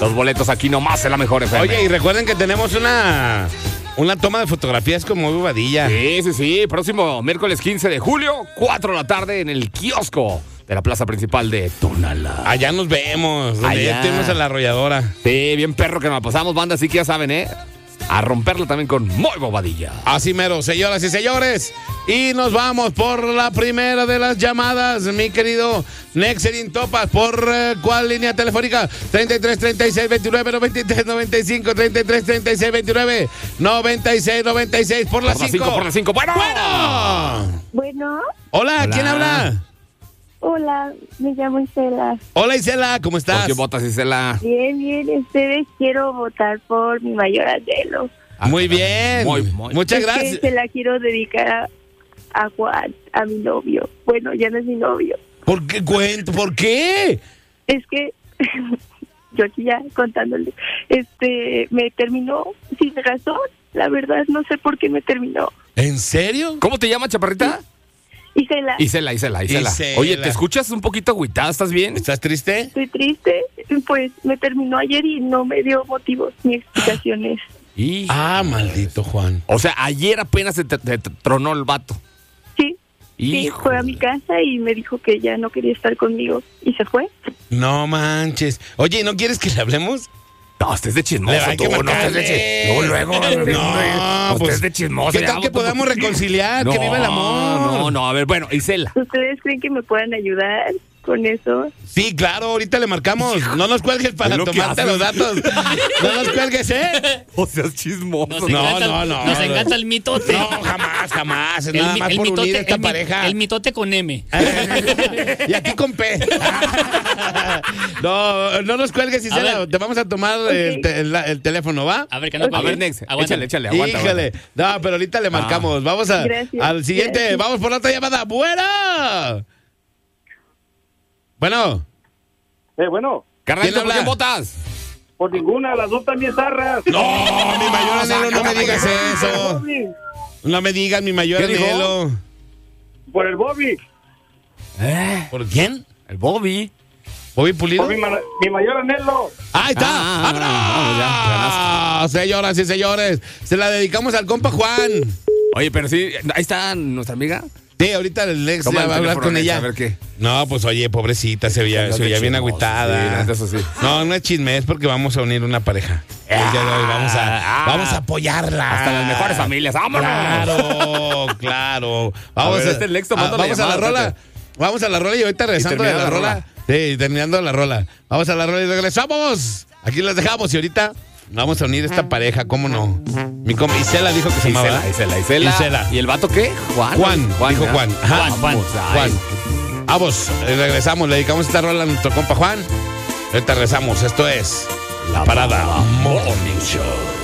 Los boletos aquí nomás en la Mejor FM. Oye, y recuerden que tenemos una toma de fotografías con Moy Bobadilla. Sí. Próximo miércoles 15 de julio, 4 de la tarde en el kiosco de la plaza principal de Tonalá. Allá nos vemos, donde Allá. ya estuvimos en la arrolladora. Sí, bien perro que nos pasamos, banda, así que ya saben, a romperlo también con Moy Bobadilla. Así mero, señoras y señores. Y nos vamos por la primera de las llamadas, mi querido Nexerin Topas. ¿Por cuál línea telefónica? 33 36 29 93 95 33 36 29 96 96 por la 5. Por la 5. Bueno. Hola, Hola. ¿quién habla? Hola, me llamo Isela. Hola, Isela, ¿cómo ¿Por estás? qué votas, Isela? Bien, ustedes quiero votar por mi mayor Adelo. Muy bien. Muchas Es que gracias. se la quiero dedicar a Juan, a mi novio. Bueno, ya no es mi novio. ¿Por qué cuento? ¿Por qué? Es que yo aquí ya contándole, me terminó sin razón. La verdad no sé por qué me terminó. ¿En serio? ¿Cómo te llamas, chaparrita? Isela, Isela. Isela. Oye, ¿te escuchas un poquito agüitada? ¿Estás bien? ¿Estás triste? estoy triste. Pues me terminó ayer y no me dio motivos ni explicaciones. Maldito Juan. O sea, ayer apenas te tronó el vato. Sí, Híjole. fue a mi casa y me dijo que ya no quería estar conmigo y se fue. No manches. Oye, ¿no quieres que le hablemos? No, estés de chismoso. Le hay que tú, no marcarle. estés de chismoso. No, pues, estés de chismoso. ¿qué tal que podamos reconciliar? Que viva el amor. No, a ver, bueno, Isela. ¿Ustedes creen que me puedan ayudar con eso? Sí, claro, ahorita le marcamos. No nos cuelgues para Es lo que tomarte haces. los datos. No nos cuelgues, ¿eh? O seas chismoso. No. Nos encanta el mitote. No, jamás. Es nada más por unir esta pareja. El mitote con M. Y aquí con P. No nos cuelgues, Isela. ver. Te vamos a tomar el teléfono, ¿va? A ver, que no A ver, Nex, Aguántale. échale, aguanta. Híjole. No, pero ahorita le marcamos. Vamos Gracias. al siguiente. Gracias. Vamos por la otra llamada. ¡Buena! Bueno. Bueno, Carnalito, ¿Quién ¿por qué habla? votas? por ninguna, las dos también zarras. No, mi mayor anhelo, no me digas eso. Bobby, No me digas mi mayor ¿Qué dijo? anhelo. por el Bobby. ¿Por quién? El Bobby. ¿Bobby Pulido? Por mi mayor anhelo. ¡Ahí está! ya, ¡Abra! Señoras y señores, se la dedicamos al compa Juan. Oye, pero sí, ahí está nuestra amiga. Sí, ahorita el Lex Toma ya el va a hablar teléfono, con Lex, ella. a ver qué. No, pues oye, pobrecita, se veía bien chismoso, agüitada. sí, la neta, eso sí. No es chisme, es porque vamos a unir una pareja. El día de hoy vamos a apoyarla. Hasta las mejores familias. ¡Vámonos! Claro. A Vamos ver, este Lex tomando la vamos a la llamada, rola. espérate. Vamos a la rola y ahorita regresando de terminando la la rola. Sí, terminando la rola. Vamos a la rola y regresamos. Aquí las dejamos y ahorita vamos a unir esta pareja, ¿cómo no? Mi compa Isela dijo que se llamaba. Isela. ¿Y el vato qué? Juan, dijo ¿no? Juan. Ajá. Juan. Juan. Vamos, regresamos, le dedicamos esta rola a nuestro compa Juan. Ahorita regresamos, esto es La Parada Morning Show.